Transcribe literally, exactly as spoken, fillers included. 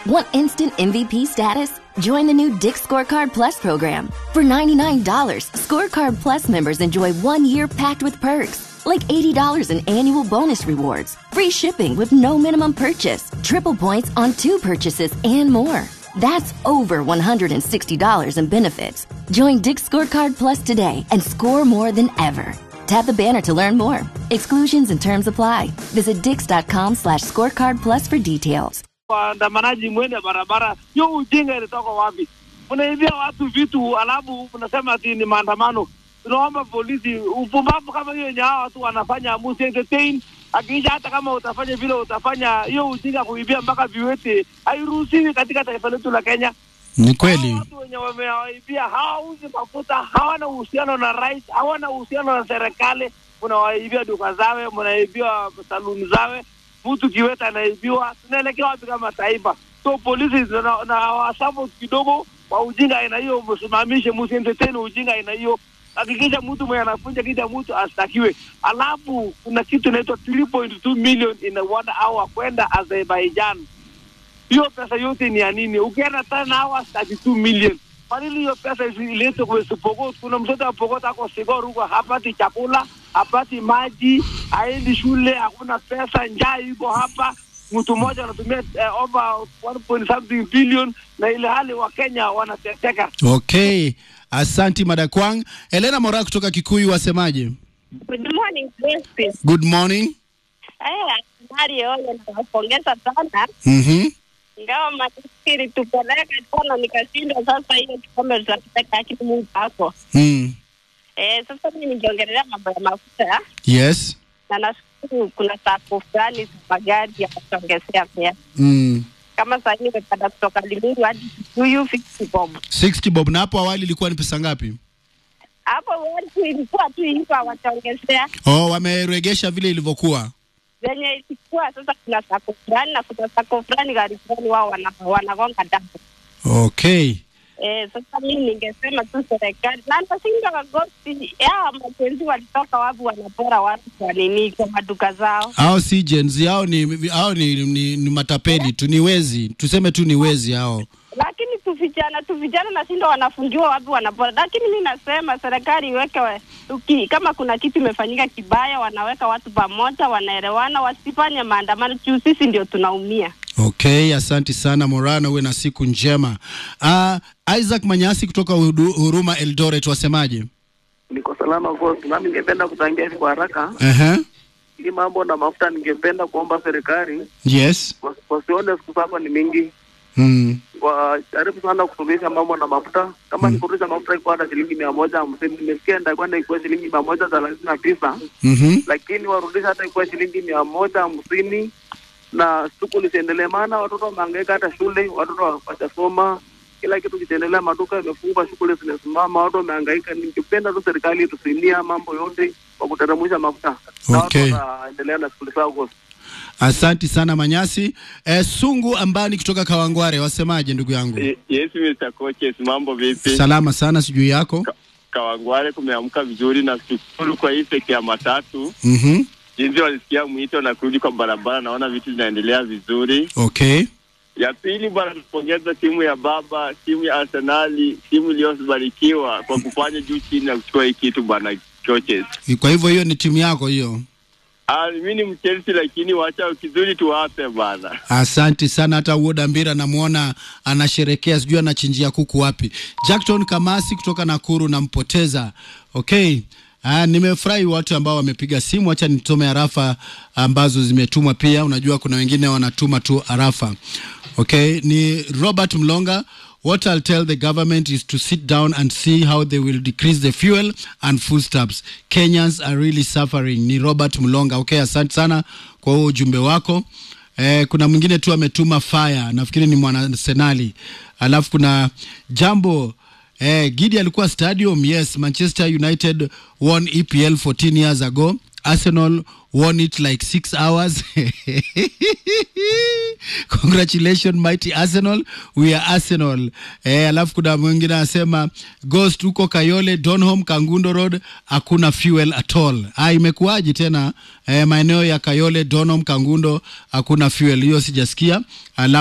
Want instant M V P status? Join the new Dick's Scorecard Plus program. For ninety-nine dollars, Scorecard Plus members enjoy one year packed with perks, like eighty dollars in annual bonus rewards, free shipping with no minimum purchase, triple points on two purchases, and more. That's over one hundred sixty dollars in benefits. Join Dick's Scorecard Plus today and score more than ever. Tap the banner to learn more. Exclusions and terms apply. Visit dix.com slash scorecard plus for details. Waandamanaji mwende barabara, hiyo ujinga ilitoka wapi? Unaibia watu vitu alafu unasema ati ni maandamano. Tunaomba polisi upumbavu kama hiyo yenye hao watu wanafanya must entertain. Akija hata kama utafanya vile utafanya, hiyo ujinga kuibia mpaka viwete hairuhusiwi katika taifa letu la Kenya. Ni kweli. Watu wenye wamewaibia hawauzi mafuta, hawana uhusiano na rais, hawana uhusiano na serikali. Unawaibia duka zawe, mnaibia saluni zawe, mtu kiweta anaibiwa. Tunaelekea wapi kama taifa? So polisi na, na wasabu kidogo wa ujinga aina hiyo msimamishe, msientertain ujinga aina hiyo. Hakikisha mtu mwenye anafunja kija mtu astakiwe. Alafu kuna kitu inaitwa three point two million in a one hour kwenda Azerbaijan. Hiyo pesa yote ni ya nini? Ukienda tena hours thirty-two million. Kwa nini hiyo pesa isiletwe kwa Pokot? Kuna mtoto wa Pokot ako Sigor huko, hapati chakula, hapati maji, haendi shule, hakuna pesa, njaa iko hapa. Mtu mmoja anatumia uh, over one point something billion na ile hali wa Kenya wanateseka. Okay. Asanti Madakwang. Elena Mora kutoka Kikuyu wasemaje? Good morning, Grace. Good morning. Eh, Mario, ninapongeza sana. Mhm. Ingawa matikiri tupeleka tena nikashinda sasa hiyo kikombe tutapeleka lakini Mungu hapo. Mhm. Eh, sasa mimi ningeongelea mambo ya mafuta. Yes. Na nashukuru kuna sako fulani magari ya kuongezea pia. Mhm. Kama sasa hivi nimepata kutoka Limuru hadi Kikuyu sixty bob. sixty bob, na hapo awali ilikuwa ni pesa ngapi? Hapo watu ilikuwa tu hivyo wataongezea. Oh, wameregesha vile ilivyokuwa. Venye ilikuwa sasa kuna sako fulani na kuna sako fulani gari fulani wao wana wanagonga damu. Okay. Eh, sasa mimi ningesema tu serikali na nasinga wagosi ya mapenzi walitoka wapi wanapora watu kwa nini kwa maduka zao. Hao si jenzi, hao ni hao ni, ni, ni matapeli tu, ni wezi. Tuseme tu ni wezi hao. Lakini tu vijana tu vijana na sindo wanafungiwa wapi wanapora. Lakini mimi nasema serikali iweke uki, kama kuna kitu imefanyika kibaya wanaweka watu pamoja, wanaelewana, wasifanye maandamano tu, sisi ndio tunaumia. Okay, asante sana Morana, uwe na siku njema. Ah, uh, Isaac Manyasi kutoka Huruma Eldoret wasemaje? Niko salama kwa nami ningependa kuchangia kwa haraka. Eh. Uh-huh. Hii mambo na mafuta ningependa kuomba serikali. Yes. Wasione siku hapa ni mingi. Mm. Kwa jaribu sana kusuluhisha mambo na mafuta. Kama mm. ni kurudisha mafuta iko hata shilingi mia moja hamsini, nimesikia ndio kwenda iko shilingi mia moja thelathini na tisa. Mhm. Lakini warudisha hata iko shilingi mia moja hamsini na shughuli ziendelee, maana watoto wamehangaika hata shule, watoto watasoma, kila kitu kitaendelea, maduka yamefungwa, shughuli zimesimama, watu wamehangaika. Ningependa tu serikali tusimamie mambo yote kwa kuteremsha mafuta. Okay. Na watu waendelee na shughuli zao. Asante sana Manyasi. Eh, Sungu Ambani kutoka Kawangware wasemaje ndugu yangu? Yes, mister Coaches, mambo vipi? Salama sana, sijui yako? Ka- Kawangware kumeamka vizuri na shukuru kwa hii sekta ya matatu. Mhm. Jinsi walisikia mwito na kurudi kwa barabara, naona vitu vinaendelea vizuri. Okay. Ya pili bwana, tupongeza timu ya baba, timu ya Arsenal, timu iliyobarikiwa kwa kufanya juu chini na kuchukua hii kitu bwana Coaches. Kwa hivyo hiyo ni timu yako hiyo? Ah, mimi ni Chelsea lakini wacha kizuri tuwape bwana. Asante sana, hata Woda Mbira namuona anasherekea, sijui anachinjia kuku wapi. Jackton Kamasi kutoka Nakuru nampoteza. Okay. Ah, nimefurahi watu ambao wamepiga simu. Acha nitome arafa ambazo zimetumwa pia. Unajua kuna wengine wanatuma tu arafa. Okay, ni Robert Mlonga. What I'll tell the government is to sit down and see how they will decrease the fuel and foodstuffs. Kenyans are really suffering. Ni Robert Mlonga. Okay, asante sana kwa huo ujumbe wako. Eh, kuna mwingine tu ametuma fire. Nafikiri ni mwana Arsenali. Alafu kuna Jambo Eh, Gidi alikuwa stadium. Yes, Manchester United won E P L fourteen years ago. Arsenal won it like six hours. Congratulations mighty Arsenal. We are Arsenal. Eh, alafu kuna mwingine anasema Ghost huko Kayole, Donholm, Kangundo Road hakuna fuel at all. Ah, imekuwaje tena eh, maeneo ya Kayole, Donholm, Kangundo hakuna fuel? Hiyo sijasikia. Alafu